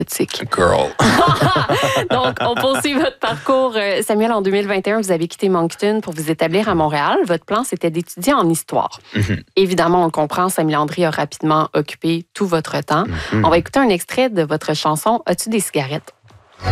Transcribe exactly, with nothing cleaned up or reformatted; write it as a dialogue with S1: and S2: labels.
S1: Girl.
S2: Donc, on poursuit votre parcours. Samuel, en deux mille vingt et un, vous avez quitté Moncton pour vous établir à Montréal. Votre plan, c'était d'étudier en histoire. Mm-hmm. Évidemment, on le comprend, Samuel Landry a rapidement occupé tout votre temps. Mm-hmm. On va écouter un extrait de votre chanson « As-tu des cigarettes »